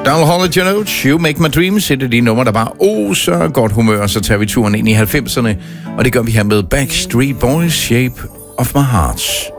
Donald Hall, You Know, You Make My Dreams, et af de numre, der bare så godt humør, så tager vi turen ind i 90'erne, og det gør vi her med Backstreet Boys, Shape of My Heart.